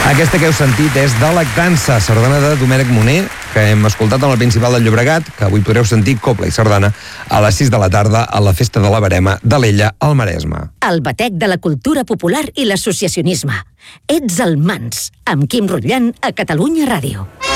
Aquesta que heu sentit és de Lactança, sardana de Domènec Moner, que hem escoltat amb el Principal del Llobregat, que avui podreu sentir cobla i sardana a les 6 de la tarda a la Festa de la Verema d'Alella, al Maresme. El batec de la cultura popular i l'associacionisme. Ets el Mans, amb Quim Rutllant a Catalunya Ràdio.